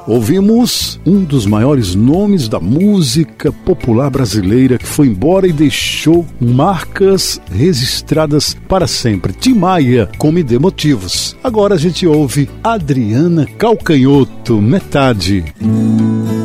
Ouvimos um dos maiores nomes da música popular brasileira que foi embora e deixou marcas registradas para sempre. Tim Maia com Me Dê Motivos. Agora a gente ouve Adriana Calcanhoto, Metade.